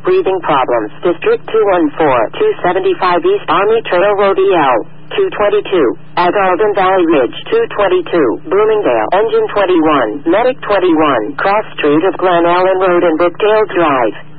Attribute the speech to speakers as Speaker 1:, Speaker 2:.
Speaker 1: breathing problems. District 214, 275 East Army Trail Road EL 222, at Golden Valley Ridge 222, Bloomingdale, Engine 21, Medic 21, Cross Street of Glen Ellen Road and Brookdale Drive.